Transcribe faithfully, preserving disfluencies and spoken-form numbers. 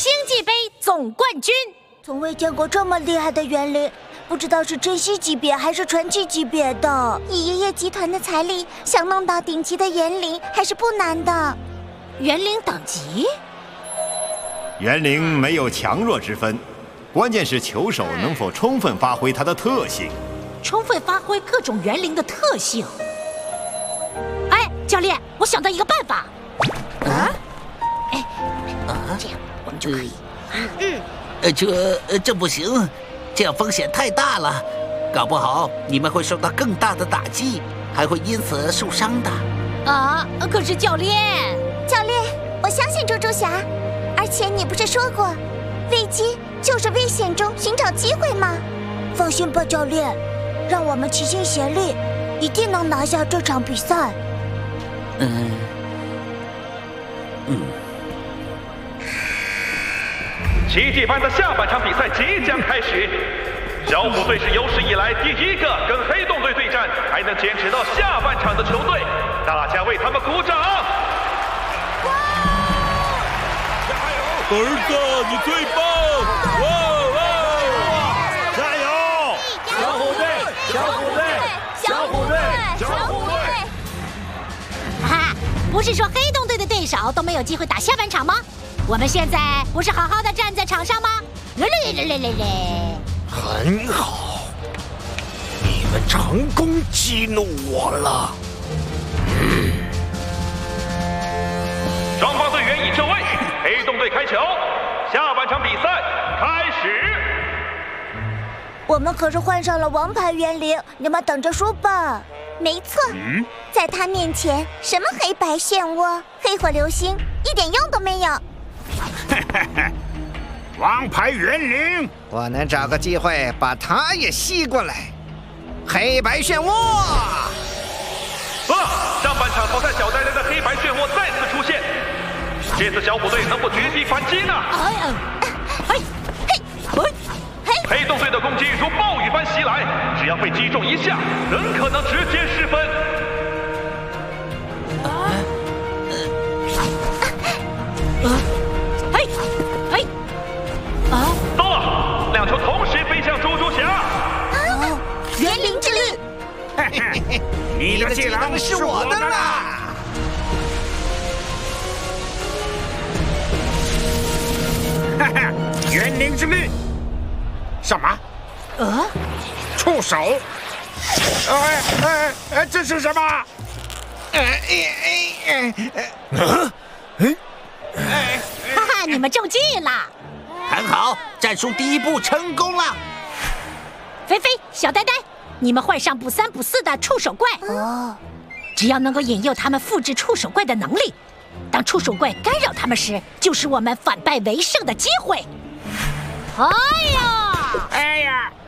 星际杯总冠军。 从未见过这么厉害的园林，不知道是珍稀级别还是传奇级别的。 以爷爷集团的财力，想弄到顶级的园林还是不难的。 园林等级？ 园林没有强弱之分，关键是球手能否充分发挥它的特性。 充分发挥各种园林的特性。哎，教练，我想到一个办法。啊？哎，这样我们就可以。 嗯。呃，这呃这不行，这样风险太大了，搞不好你们会受到更大的打击，还会因此受伤的。 啊，可是教练， 教练，我相信猪猪侠，而且你不是说过，危机就是危险中寻找机会吗？ 放心吧，教练，让我们齐心协力，一定能拿下这场比赛。 嗯，嗯。 奇迹班的下半场比赛即将开始，小虎队是有史以来第一个跟黑洞队对战还能坚持到下半场的球队，大家为他们鼓掌！ 儿子，你最棒！哇哇！加油！ 小虎队，小虎队，小虎队，小虎队！ 哈，不是说黑洞队的对手都没有机会打下半场吗？我们现在不是好好的站在场上吗？嘞嘞嘞嘞嘞嘞！ 很好，你们成功激怒我了。嗯。 双方队员已就位，黑洞队开球，下半场比赛开始。 我们可是换上了王牌园林，你们等着输吧。 没错，嗯、在他面前，什么黑白漩涡、黑火流星，一点用都没有。 王牌园林，我能找个机会把他也吸过来。黑白漩涡！ 啊！上半场淘汰小呆呆的黑白漩涡再次出现，这次小虎队能否绝地反击呢？哎呀！嘿，嘿，嘿！黑洞队的攻击如暴雨般袭来，只要被击中一下，很可能直接失分。啊！啊！ 嘿，嘿，啊！ 到了，两球同时飞向猪猪侠。 啊！园林之力！ 你的技能是我的啦！哈哈，园林之力！什么？ 呃？ 触手！哎哎哎，这是什么？哎哎哎哎！嗯？哎！哈哈，你们中计了！ 很好，战术第一步成功了。 菲菲、小呆呆，你们换上补三补四的触手怪哦，只要能够引诱他们复制触手怪的能力，当触手怪干扰他们时，就是我们反败为胜的机会。哎呀！ 哎呀！